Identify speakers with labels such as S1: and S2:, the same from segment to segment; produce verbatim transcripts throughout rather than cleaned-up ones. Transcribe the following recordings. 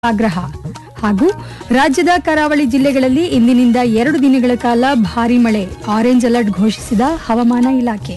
S1: ಆಗ್ರಹ ಹಾಗೂ ರಾಜ್ಯದ ಕರಾವಳಿ ಜಿಲ್ಲೆಗಳಲ್ಲಿ ಇಂದಿನಿಂದ ಎರಡು ದಿನಗಳ ಕಾಲ ಭಾರೀ ಮಳೆ, ಆರೆಂಜ್ ಅಲರ್ಟ್ ಘೋಷಿಸಿದ ಹವಾಮಾನ ಇಲಾಖೆ.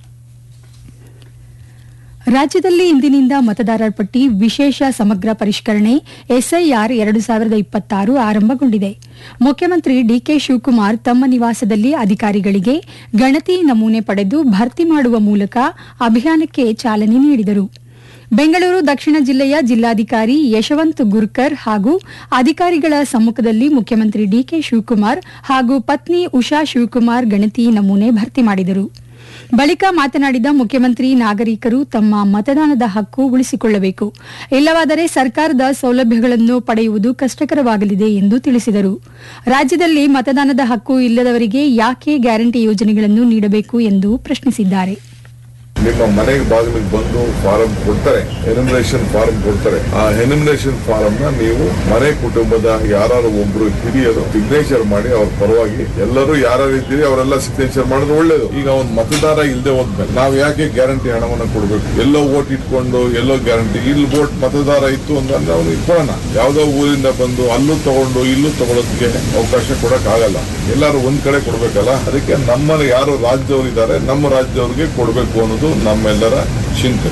S1: ರಾಜ್ಯದಲ್ಲಿ ಇಂದಿನಿಂದ ಮತದಾರರ ಪಟ್ಟಿ ವಿಶೇಷ ಸಮಗ್ರ ಪರಿಷ್ಕರಣೆ ಎಸ್ಐಆರ್ ಎರಡು ಸಾವಿರದ ಇಪ್ಪತ್ತಾರು ಆರಂಭಗೊಂಡಿದೆ. ಮುಖ್ಯಮಂತ್ರಿ ಡಿಕೆ ಶಿವಕುಮಾರ್ ತಮ್ಮ ನಿವಾಸದಲ್ಲಿ ಅಧಿಕಾರಿಗಳಿಗೆ ಗಣತಿ ನಮೂನೆ ಪಡೆದು ಭರ್ತಿ ಮಾಡುವ ಮೂಲಕ ಅಭಿಯಾನಕ್ಕೆ ಚಾಲನೆ ನೀಡಿದರು. ಬೆಂಗಳೂರು ದಕ್ಷಿಣ ಜಿಲ್ಲೆಯ ಜಿಲ್ಲಾಧಿಕಾರಿ ಯಶವಂತ್ ಗುರ್ಕರ್ ಹಾಗೂ ಅಧಿಕಾರಿಗಳ ಸಮ್ಮುಖದಲ್ಲಿ ಮುಖ್ಯಮಂತ್ರಿ ಡಿಕೆ ಶಿವಕುಮಾರ್ ಹಾಗೂ ಪತ್ನಿ ಉಷಾ ಶಿವಕುಮಾರ್ ಗಣತಿ ನಮೂನೆ ಭರ್ತಿ ಮಾಡಿದರು. ಬಳಿಕ ಮಾತನಾಡಿದ ಮುಖ್ಯಮಂತ್ರಿ, ನಾಗರಿಕರು ತಮ್ಮ ಮತದಾನದ ಹಕ್ಕು ಉಳಿಸಿಕೊಳ್ಳಬೇಕು, ಇಲ್ಲವಾದರೆ ಸರ್ಕಾರದ ಸೌಲಭ್ಯಗಳನ್ನು ಪಡೆಯುವುದು ಕಷ್ಟಕರವಾಗಲಿದೆ ಎಂದು ತಿಳಿಸಿದರು. ರಾಜ್ಯದಲ್ಲಿ ಮತದಾನದ ಹಕ್ಕು ಇಲ್ಲದವರಿಗೆ ಯಾಕೆ ಗ್ಯಾರಂಟಿ ಯೋಜನೆಗಳನ್ನು ನೀಡಬೇಕು ಎಂದು ಪ್ರಶ್ನಿಸಿದ್ದಾರೆ.
S2: ನಿಮ್ಮ ಮನೆಗೆ ಬಾಗಿಲಿಗೆ ಬಂದು ಫಾರಂ ಕೊಡ್ತಾರೆ, ಎನಿಮಿನೇಷನ್ ಫಾರಂ ಕೊಡ್ತಾರೆ. ಆ ಎನಿಮಿನೇಷನ್ ಫಾರಂ ನ ನೀವು ಮನೆ ಕುಟುಂಬದ ಯಾರು ಒಬ್ರು ಹಿರಿಯರು ಸಿಗ್ನೇಚರ್ ಮಾಡಿ ಅವ್ರ ಪರವಾಗಿ ಎಲ್ಲರೂ ಯಾರು ಇದ್ದೀರಿ ಅವರೆಲ್ಲ ಸಿಗ್ನೇಚರ್ ಮಾಡಿದ್ರೆ ಒಳ್ಳೇದು. ಈಗ ಒಂದು ಮತದಾರ ಇಲ್ಲದೆ ಹೋದ್ಮೇಲೆ ನಾವು ಯಾಕೆ ಗ್ಯಾರಂಟಿ ಹಣವನ್ನು ಕೊಡಬೇಕು? ಎಲ್ಲೋ ವೋಟ್ ಇಟ್ಕೊಂಡು ಎಲ್ಲೋ ಗ್ಯಾರಂಟಿ, ಇಲ್ಲಿ ವೋಟ್ ಮತದಾರ ಇತ್ತು ಅಂತಂದ್ರೆ ಅವ್ನು ಇಟ್ಕೊಳ್ಳೋಣ. ಯಾವ್ದೋ ಊರಿಂದ ಬಂದು ಅಲ್ಲೂ ತಗೊಂಡು ಇಲ್ಲೂ ತಗೊಳ್ಳೋದಕ್ಕೆ ಅವಕಾಶ ಕೊಡಕ್ ಆಗಲ್ಲ. ಎಲ್ಲರೂ ಒಂದ್ ಕಡೆ ಕೊಡ್ಬೇಕಲ್ಲ. ಅದಕ್ಕೆ ನಮ್ಮ ಯಾರು ರಾಜ್ಯದವರು ಇದ್ದಾರೆ ನಮ್ಮ ರಾಜ್ಯದವ್ರಿಗೆ ಕೊಡಬೇಕು ಅನ್ನೋದು ನಮ್ಮೆಲ್ಲರ ಚಿಂತನೆ.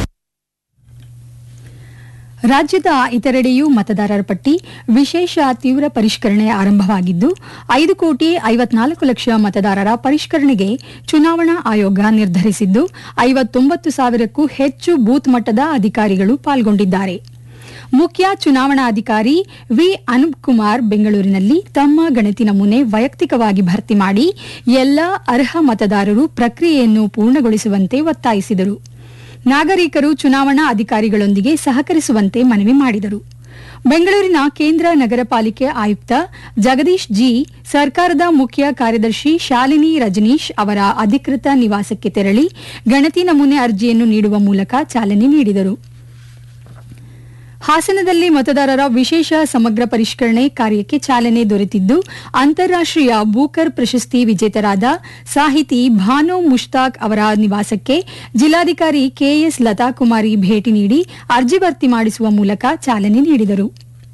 S1: ರಾಜ್ಯದ ಇತರೆಡೆಯೂ ಮತದಾರರ ಪಟ್ಟಿ ವಿಶೇಷ ತೀವ್ರ ಪರಿಷ್ಕರಣೆ ಆರಂಭವಾಗಿದ್ದು, ಐದು ಕೋಟಿ ಐವತ್ನಾಲ್ಕು ಲಕ್ಷ ಮತದಾರರ ಪರಿಷ್ಕರಣೆಗೆ ಚುನಾವಣಾ ಆಯೋಗ ನಿರ್ಧರಿಸಿದ್ದು, ಐವತ್ತೊಂಬತ್ತು ಸಾವಿರಕ್ಕೂ ಹೆಚ್ಚು ಬೂತ್ ಮಟ್ಟದ ಅಧಿಕಾರಿಗಳು ಪಾಲ್ಗೊಂಡಿದ್ದಾರೆ. ಮುಖ್ಯ ಚುನಾವಣಾಧಿಕಾರಿ ವಿ ಅನೂಪ್ ಕುಮಾರ್ ಬೆಂಗಳೂರಿನಲ್ಲಿ ತಮ್ಮ ಗಣತಿ ನಮೂನೆ ವೈಯಕ್ತಿಕವಾಗಿ ಭರ್ತಿ ಮಾಡಿ ಎಲ್ಲಾ ಅರ್ಹ ಮತದಾರರು ಪ್ರಕ್ರಿಯೆಯನ್ನು ಪೂರ್ಣಗೊಳಿಸುವಂತೆ ಒತ್ತಾಯಿಸಿದರು. ನಾಗರಿಕರು ಚುನಾವಣಾ ಅಧಿಕಾರಿಗಳೊಂದಿಗೆ ಸಹಕರಿಸುವಂತೆ ಮನವಿ ಮಾಡಿದರು. ಬೆಂಗಳೂರಿನ ಕೇಂದ್ರ ನಗರ ಪಾಲಿಕೆ ಆಯುಕ್ತ ಜಗದೀಶ್ ಜಿ ಸರ್ಕಾರದ ಮುಖ್ಯ ಕಾರ್ಯದರ್ಶಿ ಶಾಲಿನಿ ರಜನೀಶ್ ಅವರ ಅಧಿಕೃತ ನಿವಾಸಕ್ಕೆ ತೆರಳಿ ಗಣತಿ ನಮೂನೆ ಅರ್ಜಿಯನ್ನು ನೀಡುವ ಮೂಲಕ ಚಾಲನೆ ನೀಡಿದರು. ಹಾಸನದಲ್ಲಿ ಮತದಾರರ ವಿಶೇಷ ಸಮಗ್ರ ಪರಿಷ್ಕರಣೆ ಕಾರ್ಯಕ್ಕೆ ಚಾಲನೆ ದೊರೆತಿದ್ದು, ಅಂತಾರಾಷ್ಟೀಯ ಬೂಕರ್ ಪ್ರಶಸ್ತಿ ವಿಜೇತರಾದ ಸಾಹಿತಿ ಭಾನು ಮುಷ್ತಾಕ್ ಅವರ ನಿವಾಸಕ್ಕೆ ಜಿಲ್ಲಾಧಿಕಾರಿ ಕೆಎಸ್ ಲತಾಕುಮಾರಿ ಭೇಟಿ ನೀಡಿ ಅರ್ಜಿ ಭರ್ತಿ ಮಾಡಿಸುವ ಮೂಲಕ ಚಾಲನೆ ನೀಡಿದರು.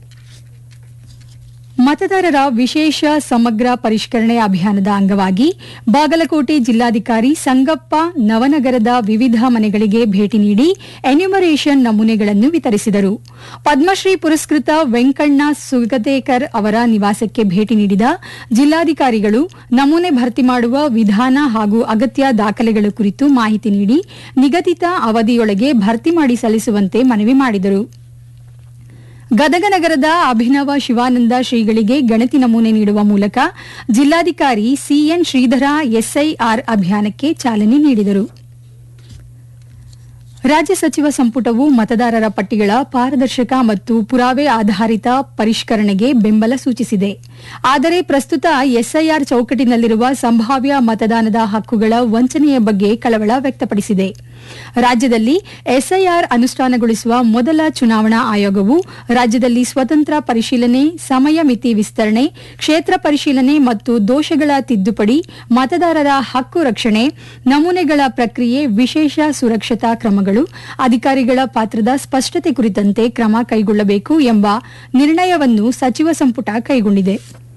S1: ಮತದಾರರ ವಿಶೇಷ ಸಮಗ್ರ ಪರಿಷ್ಕರಣೆ ಅಭಿಯಾನದ ಅಂಗವಾಗಿ ಬಾಗಲಕೋಟೆ ಜಿಲ್ಲಾಧಿಕಾರಿ ಸಂಗಪ್ಪ ನವನಗರದ ವಿವಿಧ ಮನೆಗಳಿಗೆ ಭೇಟಿ ನೀಡಿ ಎನ್ಯುಮರೇಷನ್ ನಮೂನೆಗಳನ್ನು ವಿತರಿಸಿದರು. ಪದ್ಮಶ್ರೀ ಪುರಸ್ಕೃತ ವೆಂಕಣ್ಣ ಸುಗತೇಕರ್ ಅವರ ನಿವಾಸಕ್ಕೆ ಭೇಟಿ ನೀಡಿದ ಜಿಲ್ಲಾಧಿಕಾರಿಗಳು ನಮೂನೆ ಭರ್ತಿ ಮಾಡುವ ವಿಧಾನ ಹಾಗೂ ಅಗತ್ಯ ದಾಖಲೆಗಳ ಕುರಿತು ಮಾಹಿತಿ ನೀಡಿ ನಿಗದಿತ ಅವಧಿಯೊಳಗೆ ಭರ್ತಿ ಮಾಡಿ ಸಲ್ಲಿಸುವಂತೆ ಮನವಿ ಮಾಡಿದರು. ಗದಗ ನಗರದ ಅಭಿನವ ಶಿವಾನಂದ ಶ್ರೀಗಳಿಗೆ ಗಣತಿ ನಮೂನೆ ನೀಡುವ ಮೂಲಕ ಜಿಲ್ಲಾಧಿಕಾರಿ ಸಿಎನ್ ಶ್ರೀಧರ ಎಸ್ಐಆರ್ ಅಭಿಯಾನಕ್ಕೆ ಚಾಲನೆ ನೀಡಿದರು. ರಾಜ್ಯ ಸಚಿವ ಸಂಪುಟವು ಮತದಾರರ ಪಟ್ಟಿಗಳ ಪಾರದರ್ಶಕ ಮತ್ತು ಪುರಾವೆ ಆಧಾರಿತ ಪರಿಷ್ಕರಣೆಗೆ ಬೆಂಬಲ ಸೂಚಿಸಿದೆ. ಆದರೆ ಪ್ರಸ್ತುತ ಎಸ್ಐಆರ್ ಚೌಕಟ್ಟಿನಲ್ಲಿರುವ ಸಂಭಾವ್ಯ ಮತದಾನದ ಹಕ್ಕುಗಳ ವಂಚನೆಯ ಬಗ್ಗೆ ಕಳವಳ ವ್ಯಕ್ತಪಡಿಸಿದೆ. ರಾಜ್ಯದಲ್ಲಿ ಎಸ್ಐಆರ್ ಅನುಷ್ಠಾನಗೊಳಿಸುವ ಮೊದಲ ಚುನಾವಣಾ ಆಯೋಗವು ರಾಜ್ಯದಲ್ಲಿ ಸ್ವತಂತ್ರ ಪರಿಶೀಲನೆ, ಸಮಯ ಮಿತಿ ವಿಸ್ತರಣೆ, ಕ್ಷೇತ್ರ ಪರಿಶೀಲನೆ ಮತ್ತು ದೋಷಗಳ ತಿದ್ದುಪಡಿ, ಮತದಾರರ ಹಕ್ಕು ರಕ್ಷಣೆ, ನಮೂನೆಗಳ ಪ್ರಕ್ರಿಯೆ, ವಿಶೇಷ ಸುರಕ್ಷತಾ ಕ್ರಮಗಳು, ಅಧಿಕಾರಿಗಳ ಪಾತ್ರದ ಸ್ಪಷ್ಟತೆ ಕುರಿತಂತೆ ಕ್ರಮ ಕೈಗೊಳ್ಳಬೇಕು ಎಂಬ ನಿರ್ಣಯವನ್ನು ಸಚಿವ ಸಂಪುಟ ಕೈಗೊಂಡಿದೆ.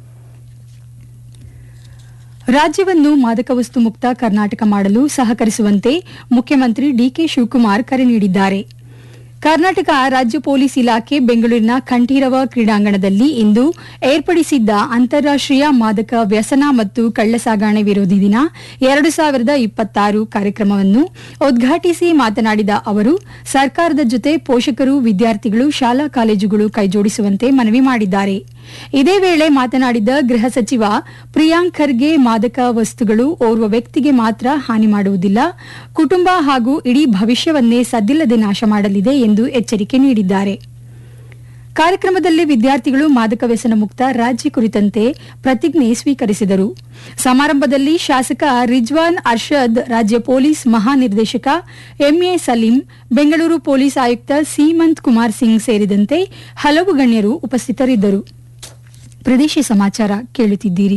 S1: ರಾಜ್ಯವನ್ನು ಮಾದಕ ವಸ್ತು ಮುಕ್ತ ಕರ್ನಾಟಕ ಮಾಡಲು ಸಹಕರಿಸುವಂತೆ ಮುಖ್ಯಮಂತ್ರಿ ಡಿಕೆ ಶಿವಕುಮಾರ್ ಕರೆ ನೀಡಿದ್ದಾರೆ. ಕರ್ನಾಟಕ ರಾಜ್ಯ ಪೊಲೀಸ್ ಇಲಾಖೆ ಬೆಂಗಳೂರಿನ ಕಂಠೀರವ ಕ್ರೀಡಾಂಗಣದಲ್ಲಿ ಇಂದು ಏರ್ಪಡಿಸಿದ್ದ ಅಂತಾರಾಷ್ಟೀಯ ಮಾದಕ ವ್ಯಸನ ಮತ್ತು ಕಳ್ಳಸಾಗಣೆ ವಿರೋಧಿ ದಿನ ಎರಡು ಸಾವಿರದ ಇಪ್ಪತ್ತಾರು ಕಾರ್ಯಕ್ರಮವನ್ನು ಉದ್ಘಾಟಿಸಿ ಮಾತನಾಡಿದ ಅವರು, ಸರ್ಕಾರದ ಜೊತೆ ಪೋಷಕರು, ವಿದ್ಯಾರ್ಥಿಗಳು, ಶಾಲಾ ಕಾಲೇಜುಗಳು ಕೈಜೋಡಿಸುವಂತೆ ಮನವಿ ಮಾಡಿದ್ದಾರೆ. ಇದೇ ವೇಳೆ ಮಾತನಾಡಿದ ಗೃಹ ಸಚಿವ ಪ್ರಿಯಾಂಕ್ ಖರ್ಗೆ, ಮಾದಕ ವಸ್ತುಗಳು ಓರ್ವ ವ್ಯಕ್ತಿಗೆ ಮಾತ್ರ ಹಾನಿ ಮಾಡುವುದಿಲ್ಲ, ಕುಟುಂಬ ಹಾಗೂ ಇಡೀ ಭವಿಷ್ಯವನ್ನೇ ಸದ್ದಿಲ್ಲದೆ ನಾಶ ಮಾಡಲಿದೆ ಎಂದು ಎಚ್ಚರಿಕೆ ನೀಡಿದ್ದಾರೆ. ಕಾರ್ಯಕ್ರಮದಲ್ಲಿ ವಿದ್ಯಾರ್ಥಿಗಳು ಮಾದಕ ವ್ಯಸನ ಮುಕ್ತ ರಾಜ್ಯ ಕುರಿತಂತೆ ಪ್ರತಿಜ್ಞೆ ಸ್ವೀಕರಿಸಿದರು. ಸಮಾರಂಭದಲ್ಲಿ ಶಾಸಕ ರಿಜ್ವಾನ್ ಅರ್ಷದ್, ರಾಜ್ಯ ಪೊಲೀಸ್ ಮಹಾನಿರ್ದೇಶಕ ಎಂಎ ಸಲೀಂ, ಬೆಂಗಳೂರು ಪೊಲೀಸ್ ಆಯುಕ್ತ ಸೀಮಂತ್ ಕುಮಾರ್ ಸಿಂಗ್ ಸೇರಿದಂತೆ ಹಲವು ಗಣ್ಯರು ಉಪಸ್ಥಿತರಿದ್ದರು. ಪ್ರದೇಶ ಸಮಾಚಾರ ಕೇಳುತ್ತಿದ್ದೀರಿ.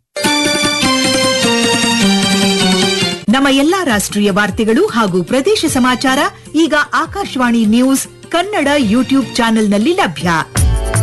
S3: ನಮ್ಮ ಎಲ್ಲಾ ರಾಷ್ಟ್ರೀಯ ವಾರ್ತೆಗಳು ಹಾಗೂ ಪ್ರದೇಶ ಸಮಾಚಾರ ಈಗ ಆಕಾಶವಾಣಿ ನ್ಯೂಸ್ ಕನ್ನಡ ಯೂಟ್ಯೂಬ್ ಚಾನೆಲ್ನಲ್ಲಿ ಲಭ್ಯ.